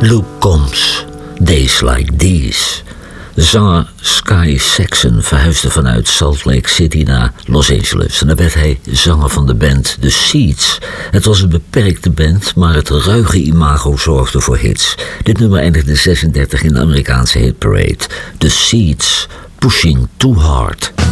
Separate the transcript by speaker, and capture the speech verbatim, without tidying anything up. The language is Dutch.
Speaker 1: Luke Combs, Days Like These. De zanger Sky Saxon verhuisde vanuit Salt Lake City naar Los Angeles. En daar werd hij zanger van de band The Seeds. Het was een beperkte band, maar het ruige imago zorgde voor hits. Dit nummer eindigde zesendertig in de Amerikaanse hitparade. The Seeds, Pushing Too Hard.